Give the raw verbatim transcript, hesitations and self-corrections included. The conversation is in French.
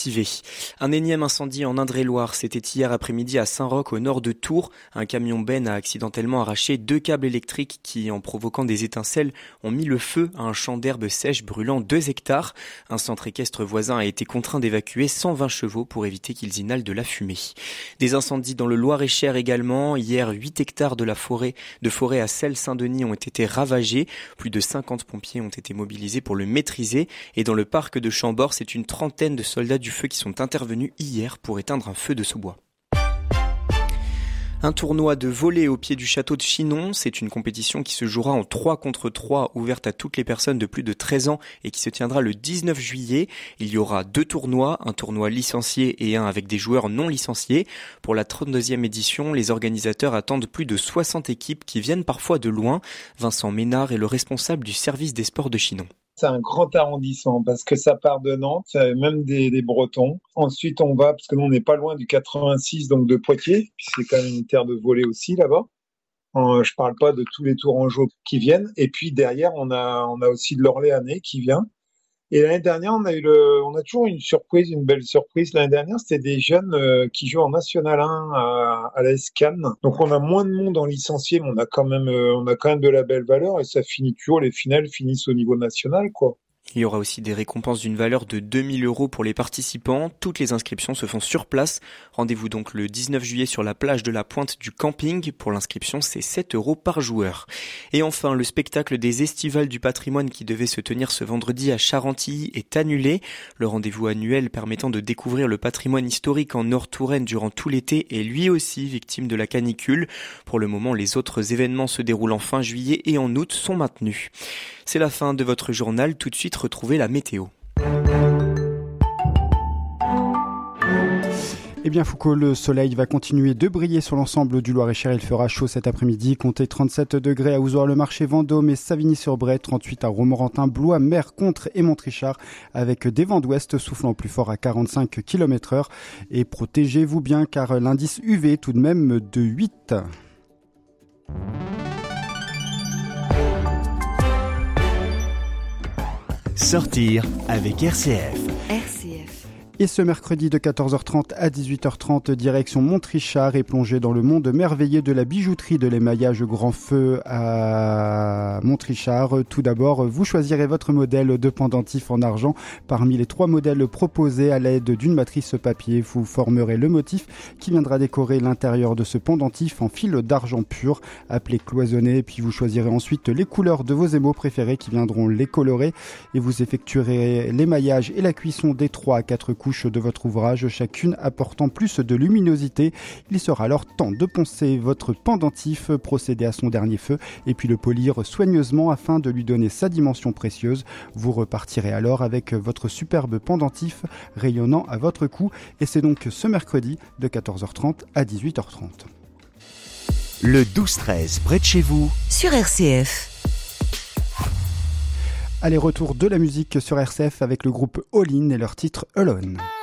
Un énième incendie en Indre-et-Loire, c'était hier après-midi à Saint-Roch au nord de Tours. Un camion benne a accidentellement arraché deux câbles électriques qui, en provoquant des étincelles, ont mis le feu à un champ d'herbe sèche brûlant deux hectares. Un centre équestre voisin a été contraint d'évacuer cent vingt chevaux pour éviter qu'ils inhalent de la fumée. Des incendies dans le Loir-et-Cher également. Hier, huit hectares de la forêt, de forêt à Celles-Saint-Denis ont été ravagés. Plus de cinquante pompiers ont été mobilisés pour le maîtriser. Et dans le parc de Chambord, c'est une trentaine de soldats du feu qui sont intervenus hier pour éteindre un feu de sous-bois. Un tournoi de volley au pied du château de Chinon, c'est une compétition qui se jouera en trois contre trois, ouverte à toutes les personnes de plus de treize ans et qui se tiendra le dix-neuf juillet. Il y aura deux tournois, un tournoi licencié et un avec des joueurs non licenciés. Pour la trente-deuxième édition, les organisateurs attendent plus de soixante équipes qui viennent parfois de loin. Vincent Ménard est le responsable du service des sports de Chinon. C'est un grand arrondissement parce que ça part de Nantes, même des, des Bretons. Ensuite, on va, parce que nous, on n'est pas loin du quatre-vingt-six, donc de Poitiers, puis c'est quand même une terre de volley aussi là-bas. Euh, je parle pas de tous les Tourangeaux qui viennent. Et puis derrière, on a, on a aussi de l'Orléanais qui vient. Et l'année dernière, on a eu le, on a toujours une surprise, une belle surprise. L'année dernière, c'était des jeunes euh, qui jouent en National un à, à la S C A N. Donc, on a moins de monde en licencié, mais on a quand même, euh, on a quand même de la belle valeur et ça finit toujours, les finales finissent au niveau national, quoi. Il y aura aussi des récompenses d'une valeur de deux mille euros pour les participants. Toutes les inscriptions se font sur place. Rendez-vous donc le dix-neuf juillet sur la plage de la Pointe du Camping. Pour l'inscription, c'est sept euros par joueur. Et enfin, le spectacle des Estivales du patrimoine qui devait se tenir ce vendredi à Charentilly est annulé. Le rendez-vous annuel permettant de découvrir le patrimoine historique en Nord-Touraine durant tout l'été est lui aussi victime de la canicule. Pour le moment, les autres événements se déroulent en fin juillet et en août sont maintenus. C'est la fin de votre journal. Tout de suite, retrouvez la météo. Eh bien Foucault, le soleil va continuer de briller sur l'ensemble du Loir-et-Cher. Il fera chaud cet après-midi. Comptez trente-sept degrés à Ouzouer-le-Marché, Vendôme et Savigny-sur-Bray, trente-huit à Romorantin, Blois, Mer, Contres et Montrichard, avec des vents d'ouest soufflant plus fort à quarante-cinq kilomètres heure. Et protégez-vous bien car l'indice U V est tout de même de huit. Sortir avec R C F. R C F. Et ce mercredi de quatorze heures trente à dix-huit heures trente, direction Montrichard et plongée dans le monde merveilleux de la bijouterie de l'émaillage Grand Feu à Montrichard. Tout d'abord, vous choisirez votre modèle de pendentif en argent. Parmi les trois modèles proposés à l'aide d'une matrice papier, vous formerez le motif qui viendra décorer l'intérieur de ce pendentif en fil d'argent pur, appelé cloisonné. Puis vous choisirez ensuite les couleurs de vos émaux préférés qui viendront les colorer et vous effectuerez l'émaillage et la cuisson des trois à quatre couches de votre ouvrage, chacune apportant plus de luminosité. Il sera alors temps de poncer votre pendentif, procéder à son dernier feu et puis le polir soigneusement afin de lui donner sa dimension précieuse. Vous repartirez alors avec votre superbe pendentif rayonnant à votre cou et c'est donc ce mercredi de quatorze heures trente à dix-huit heures trente. Le douze treize près de chez vous sur R C F. Allez, retour de la musique sur R C F avec le groupe All In et leur titre Alone.